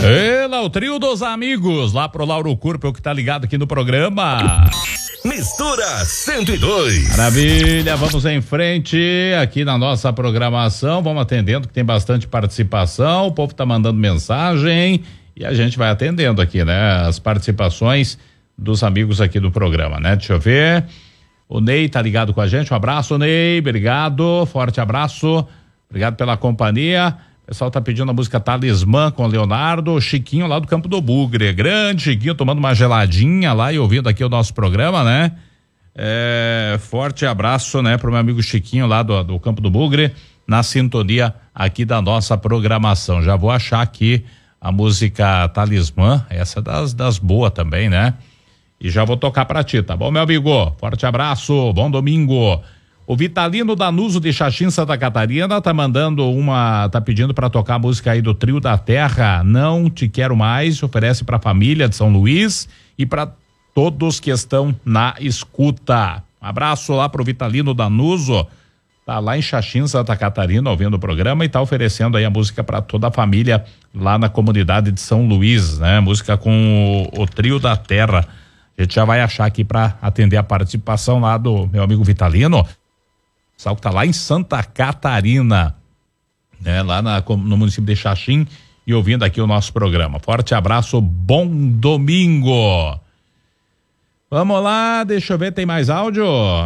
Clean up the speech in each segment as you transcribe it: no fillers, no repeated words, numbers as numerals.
Ela, o trio dos amigos, lá pro Lauro Curpel que tá ligado aqui no programa. Mistura 102. Maravilha, vamos em frente aqui na nossa programação, vamos atendendo que tem bastante participação, o povo tá mandando mensagem e a gente vai atendendo aqui, né? As participações dos amigos aqui do programa, né? Deixa eu ver, o Ney tá ligado com a gente, um abraço, Ney, obrigado, forte abraço, obrigado pela companhia. O pessoal tá pedindo a música Talismã com o Leonardo, Chiquinho lá do Campo do Bugre, grande Chiquinho tomando uma geladinha lá e ouvindo aqui o nosso programa, né? Forte abraço, né, pro meu amigo Chiquinho lá do Campo do Bugre, na sintonia aqui da nossa programação. Já vou achar aqui a música Talismã, essa das boas também, né? E já vou tocar pra ti, tá bom, meu amigo? Forte abraço, bom domingo. O Vitalino Danuso de Xaxim, Santa Catarina, tá pedindo pra tocar a música aí do Trio da Terra, Não Te Quero Mais, oferece pra família de São Luís e pra todos que estão na escuta. Abraço lá pro Vitalino Danuso, tá lá em Xaxim, Santa Catarina, ouvindo o programa e tá oferecendo aí a música pra toda a família lá na comunidade de São Luís, né? Música com o Trio da Terra. A gente já vai achar aqui pra atender a participação lá do meu amigo Vitalino. Pessoal que tá lá em Santa Catarina, né? Lá no município de Xaxim e ouvindo aqui o nosso programa. Forte abraço, bom domingo. Vamos lá, deixa eu ver, tem mais áudio?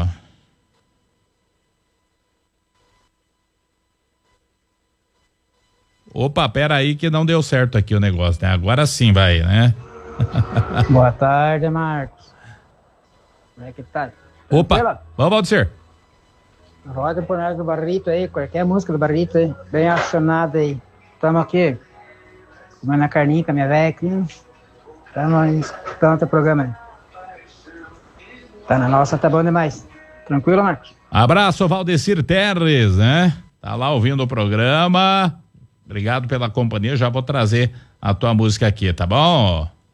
Opa, pera aí que não deu certo aqui o negócio, né? Agora sim vai, né? Boa tarde, Marcos. Como é que tá? Opa, Tranquila? vamos, Valdir. Roda por nós do Barrito aí, qualquer música do Barrito aí, bem acionada aí. Tamo aqui, comendo a carninha com a minha velha aqui. Tamo escutando o programa aí. Tá na nossa, tá bom demais. Tranquilo, Marcos? Abraço, Valdecir Terres, né? Tá lá ouvindo o programa. Obrigado pela companhia, já vou trazer a tua música aqui, tá bom?